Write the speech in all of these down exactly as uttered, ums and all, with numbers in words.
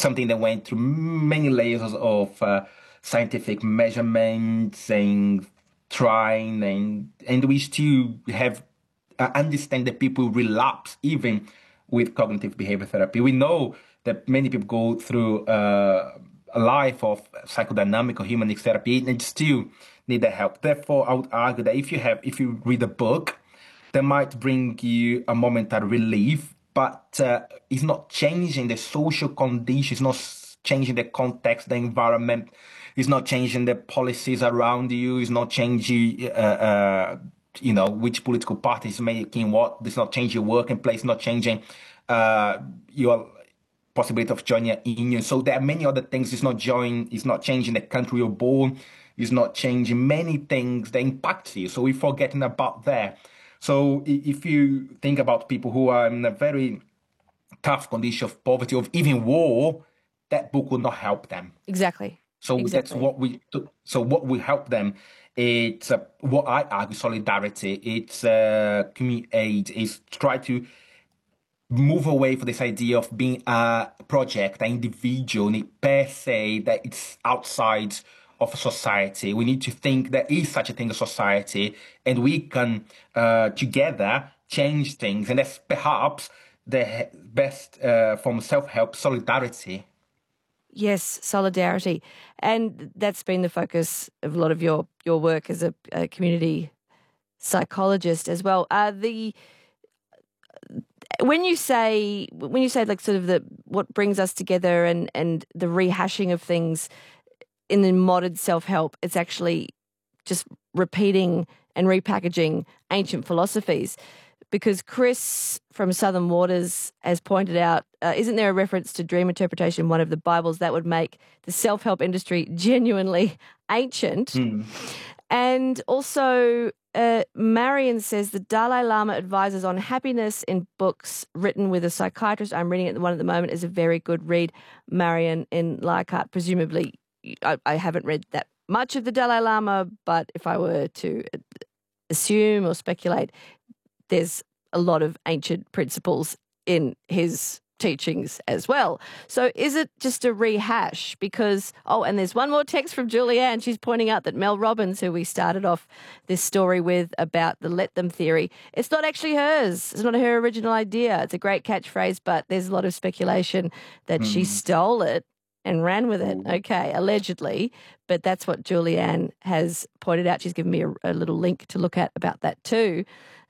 something that went through many layers of uh, scientific measurements and trying, and and we still have uh, understand that people relapse even with cognitive behavior therapy. We know that many people go through uh, a life of psychodynamic or humanic therapy and still need the help. Therefore, I would argue that if you have, if you read a book, that might bring you a momentary relief, but uh, it's not changing the social conditions, it's not changing the context, the environment, it's not changing the policies around you, it's not changing, uh, uh, you know, which political party is making what, it's not changing your working place, it's not changing uh, your possibility of joining a union. So there are many other things. It's not joining, it's not changing the country you're born, it's not changing many things that impact you. So we're forgetting about that. So if you think about people who are in a very tough condition of poverty, of even war, that book will not help them. Exactly. So exactly. that's what we. So what will help them? It's uh, what I argue solidarity. It's uh, community aid. It's try to move away from this idea of being a project, an individual per se, that it's outside of society. We need to think there is such a thing as society, and we can uh, together change things. And that's perhaps the best uh, form of self-help, solidarity. Yes, solidarity. And that's been the focus of a lot of your, your work as a, a community psychologist as well. Uh, the when you say when you say like sort of the what brings us together and, and the rehashing of things in the modern self-help, it's actually just repeating and repackaging ancient philosophies. Because Chris from Southern Waters has pointed out, uh, isn't there a reference to dream interpretation in one of the Bibles that would make the self-help industry genuinely ancient? Mm. And also, uh, Marion says the Dalai Lama advises on happiness in books written with a psychiatrist. I'm reading it, the one at the moment is a very good read. Marion in Leichhardt, presumably, I, I haven't read that much of the Dalai Lama, but if I were to assume or speculate, there's a lot of ancient principles in his teachings as well. So is it just a rehash? Because, oh, and there's one more text from Julianne. She's pointing out that Mel Robbins, who we started off this story with about the let them theory, it's not actually hers. It's not her original idea. It's a great catchphrase, but there's a lot of speculation that mm. she stole it and ran with it. Okay, allegedly. But that's what Julianne has pointed out. She's given me a, a little link to look at about that too.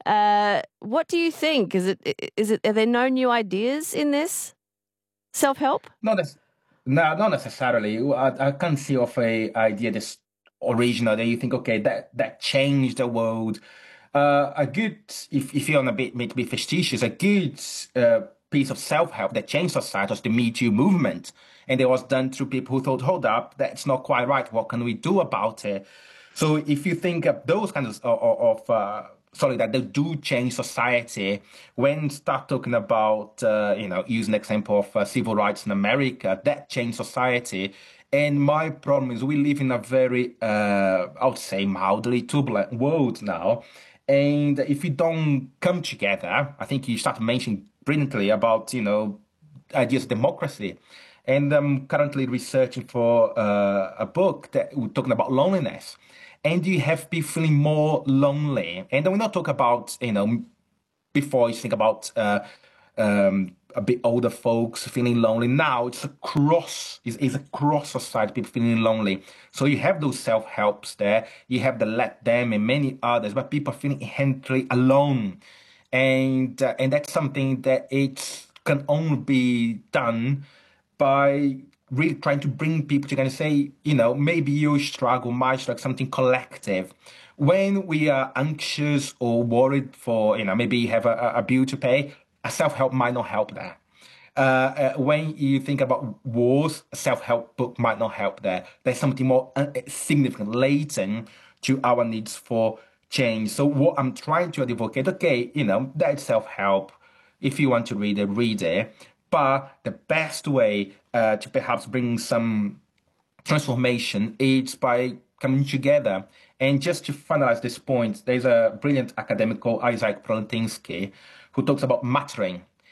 Uh, what do you think? Is it is it are there no new ideas in this self-help? Not as, no, not necessarily. I, I can't see of a idea that's original that you think, okay, that that changed the world. Uh, a good, if if you're on a bit maybe be facetious, a good uh, piece of self-help that changed society was the Me Too movement, and it was done through people who thought, hold up, that's not quite right. What can we do about it? So if you think of those kinds of, of uh, sorry, that they do change society. When start talking about, uh, you know, use an example of uh, civil rights in America, that changed society. And my problem is we live in a very, uh, I would say, mildly turbulent world now. And if you don't come together, I think you start mentioning brilliantly about, you know, ideas of democracy. And I'm currently researching for uh, a book that we're talking about loneliness. And you have people feeling more lonely. And then we're not talking about, you know, before you think about uh, um, a bit older folks feeling lonely. Now it's across, it's, it's across society, people feeling lonely. So you have those self-helps there. You have the Let Them and many others, but people are feeling inherently alone. And, uh, and that's something that it can only be done by really trying to bring people together and say, you know, maybe you struggle, my struggle, something collective. When we are anxious or worried for, you know, maybe you have a, a bill to pay, a self-help might not help there. Uh, uh, when you think about wars, a self-help book might not help there. There's something more uh, significant, latent to our needs for change. So what I'm trying to advocate, okay, you know, that's self-help. If you want to read it, read it. But the best way uh, to perhaps bring some transformation is by coming together. And just to finalize this point, there's a brilliant academic called Isaac Proletinsky who talks about mattering.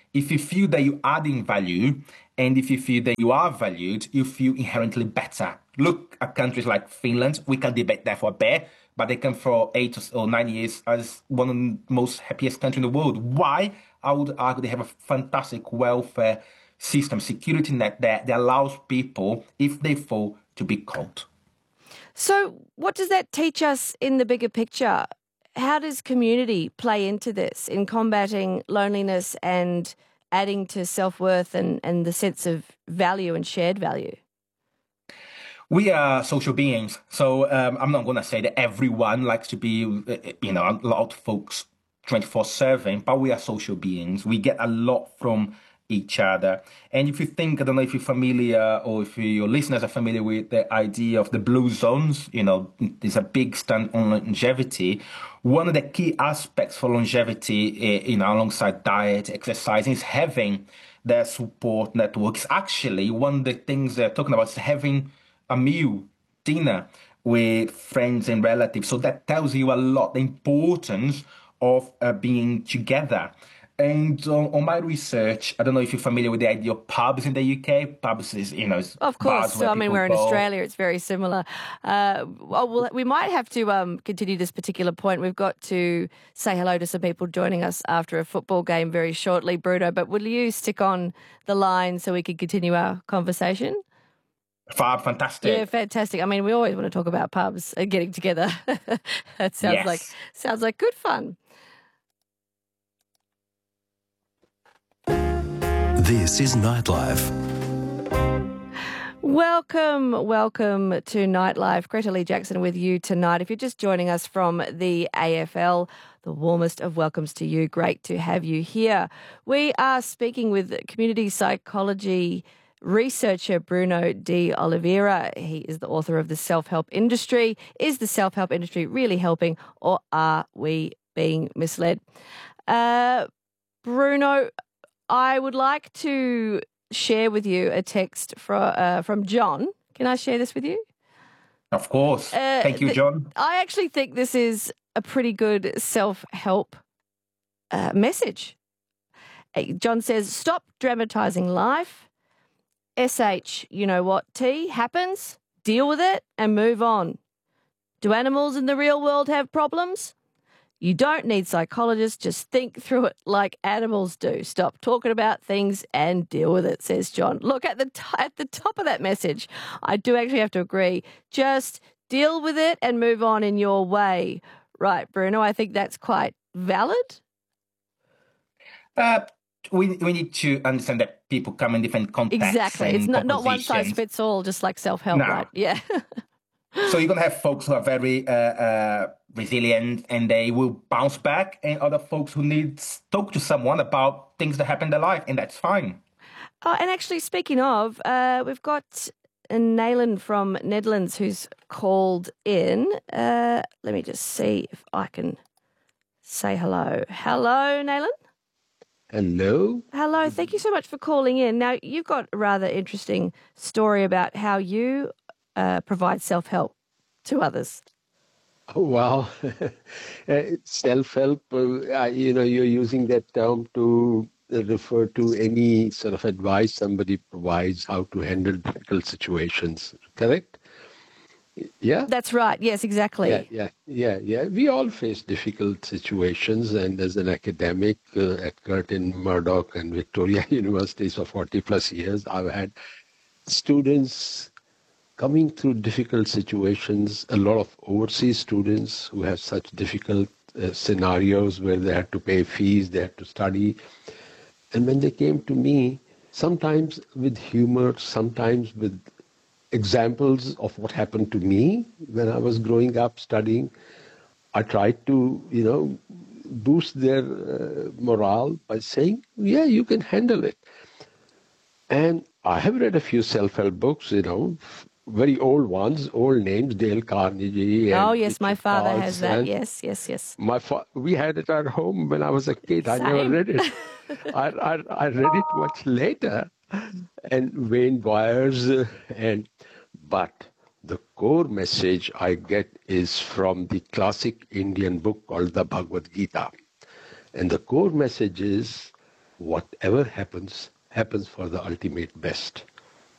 If you feel that you're adding value, and if you feel that you are valued, you feel inherently better. Look at countries like Finland. We can debate that for a bit, but they can for eight or nine years as one of the most happiest countries in the world. Why? I would argue they have a fantastic welfare system, security net that, that allows people, if they fall, to be called. So what does that teach us in the bigger picture? How does community play into this in combating loneliness and adding to self-worth and, and the sense of value and shared value? We are social beings. So um, I'm not going to say that everyone likes to be, you know, a lot of folks twenty-four seven, but we are social beings. We get a lot from each other. And if you think, I don't know if you're familiar or if your listeners are familiar with the idea of the blue zones, you know, there's a big stand on longevity. One of the key aspects for longevity, you know, alongside diet, exercising, is having the support networks. Actually, one of the things they're talking about is having a meal, dinner with friends and relatives. So that tells you a lot, the importance of uh, being together. And uh, on my research, I don't know if you're familiar with the idea of pubs in the U K. Pubs is, you know, of course. So, I mean, we're in go. Australia. It's very similar. Uh, well, we might have to um, continue this particular point. We've got to say hello to some people joining us after a football game very shortly, Bruno. But will you stick on the line so we can continue our conversation? Fab, fantastic. Yeah, fantastic. I mean, we always want to talk about pubs and getting together. That sounds yes. like sounds like good fun. This is Nightlife. Welcome, welcome to Nightlife. Greta Lee Jackson with you tonight. If you're just joining us from the A F L, the warmest of welcomes to you. Great to have you here. We are speaking with community psychology researcher Bruno De Oliveira. He is the author of The Self-Help Industry. Is the self-help industry really helping, or are we being misled? Uh, Bruno, I would like to share with you a text from uh, from John. Can I share this with you? Of course. Uh, Thank you, th- John. I actually think this is a pretty good self-help uh, message. John says, stop dramatising life. S H, you know what, T, happens, deal with it and move on. Do animals in the real world have problems? You don't need psychologists, just think through it like animals do. Stop talking about things and deal with it, says John. Look, at the t- at the top of that message, I do actually have to agree. Just deal with it and move on in your way. Right, Bruno, I think that's quite valid. Uh, we we need to understand that people come in different contexts. Exactly. It's not, not one size fits all, just like self-help, no. right? Yeah. So you're going to have folks who are very uh, uh, resilient and they will bounce back, and other folks who need to talk to someone about things that happen in their life, and that's fine. Oh, and actually, speaking of, uh, we've got Nayland from Netherlands who's called in. Uh, let me just see if I can say hello. Hello, Nayland. Hello. Hello. Thank you so much for calling in. Now, you've got a rather interesting story about how you uh, provide self-help to others. Oh, wow. Self-help, uh, you know, you're using that term to refer to any sort of advice somebody provides how to handle difficult situations, correct? Yeah? That's right. Yes, exactly. Yeah, yeah, yeah, yeah. We all face difficult situations, and as an academic uh, at Curtin, Murdoch and Victoria Universities for forty plus years, I've had students coming through difficult situations, a lot of overseas students who have such difficult uh, scenarios where they had to pay fees, they had to study. And when they came to me, sometimes with humor, sometimes with examples of what happened to me when I was growing up studying, I tried to, you know, boost their uh, morale by saying, yeah, you can handle it. And I have read a few self-help books, you know, very old ones, old names, Dale Carnegie. Oh, and yes, Richard my father Carlson. has that. Yes, yes, yes. My fa- we had it at home when I was a kid. Same. I never read it. I, I, I read it much later. And Wayne Byers. Uh, and But the core message I get is from the classic Indian book called the Bhagavad Gita. And the core message is, whatever happens, happens for the ultimate best.